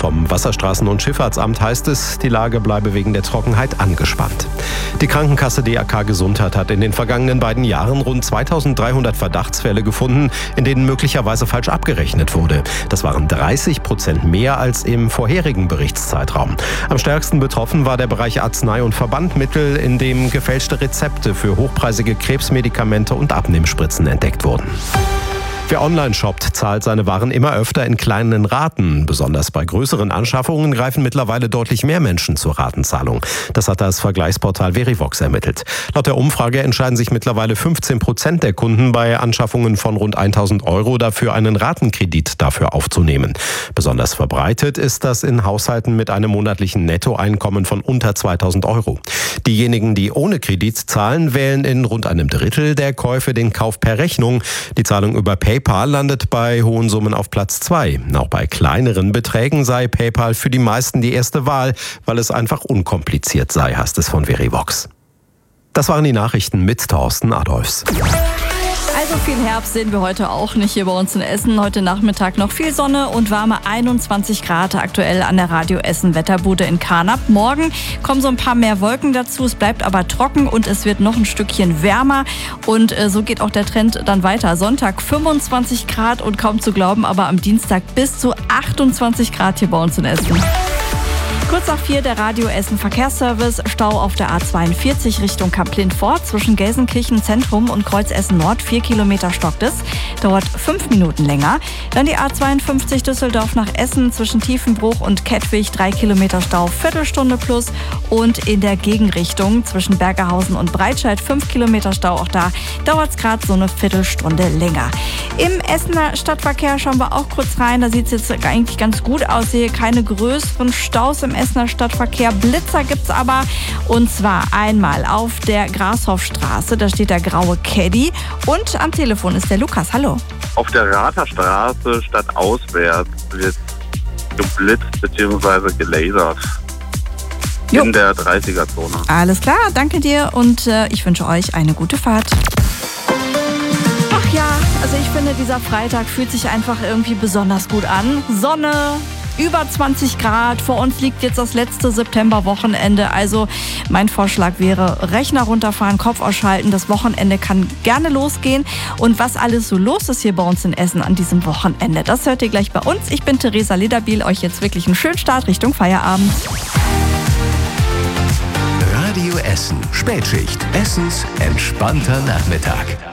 Vom Wasserstraßen- und Schifffahrtsamt heißt es, die Lage bleibe wegen der Trockenheit angespannt. Die Krankenkasse DAK Gesundheit hat in den vergangenen beiden Jahren rund 2300 Verdachtsfälle gefunden, in denen möglicherweise falsch abgerechnet wurde. Das waren 30% mehr als im vorherigen Berichtszeitraum. Am stärksten betroffen war der Bereich Arznei- und Verbandmittel, in dem gefälschte Rezepte für hochpreisige Krebsmedikamente und Abnehmspritzen entdeckt wurden. Wer online shoppt, zahlt seine Waren immer öfter in kleinen Raten. Besonders bei größeren Anschaffungen greifen mittlerweile deutlich mehr Menschen zur Ratenzahlung. Das hat das Vergleichsportal Verivox ermittelt. Laut der Umfrage entscheiden sich mittlerweile 15% der Kunden bei Anschaffungen von rund 1.000 Euro dafür, einen Ratenkredit dafür aufzunehmen. Besonders verbreitet ist das in Haushalten mit einem monatlichen Nettoeinkommen von unter 2.000 Euro. Diejenigen, die ohne Kredit zahlen, wählen in rund einem Drittel der Käufe den Kauf per Rechnung. Die Zahlung über PayPal landet bei hohen Summen auf Platz 2. Auch bei kleineren Beträgen sei PayPal für die meisten die erste Wahl, weil es einfach unkompliziert sei, heißt es von Verivox. Das waren die Nachrichten mit Thorsten Adolfs. Also viel Herbst sehen wir heute auch nicht hier bei uns in Essen. Heute Nachmittag noch viel Sonne und warme 21 Grad aktuell an der Radio Essen Wetterbude in Karnap. Morgen kommen so ein paar mehr Wolken dazu. Es bleibt aber trocken und es wird noch ein Stückchen wärmer. Und so geht auch der Trend dann weiter. Sonntag 25 Grad und kaum zu glauben, aber am Dienstag bis zu 28 Grad hier bei uns in Essen. Kurz nach 4 der Radio Essen Verkehrsservice. Stau auf der A42 Richtung Kamp-Lindfort zwischen Gelsenkirchen Zentrum und Kreuz Essen Nord. 4 Kilometer stockt es. Dauert 5 Minuten länger. Dann die A52 Düsseldorf nach Essen zwischen Tiefenbruch und Kettwig. 3 Kilometer Stau, Viertelstunde plus. Und in der Gegenrichtung zwischen Bergerhausen und Breitscheid 5 Kilometer Stau. Auch da dauert es gerade so eine Viertelstunde länger. Im Essener Stadtverkehr schauen wir auch kurz rein. Da sieht es jetzt eigentlich ganz gut aus. Ich sehe keine größeren Staus im Essener Stadtverkehr. Blitzer gibt's aber, und zwar einmal auf der Grashofstraße, da steht der graue Caddy, und am Telefon ist der Lukas. Hallo. Auf der Ratherstraße stadtauswärts wird geblitzt bzw. gelasert. In der 30er-Zone. Alles klar, danke dir und ich wünsche euch eine gute Fahrt. Ach ja, also ich finde, dieser Freitag fühlt sich einfach irgendwie besonders gut an. Sonne, über 20 Grad. Vor uns liegt jetzt das letzte Septemberwochenende. Also mein Vorschlag wäre, Rechner runterfahren, Kopf ausschalten. Das Wochenende kann gerne losgehen. Und was alles so los ist hier bei uns in Essen an diesem Wochenende, das hört ihr gleich bei uns. Ich bin Theresa Lederbiel. Euch jetzt wirklich einen schönen Start Richtung Feierabend. Radio Essen. Spätschicht. Essens entspannter Nachmittag.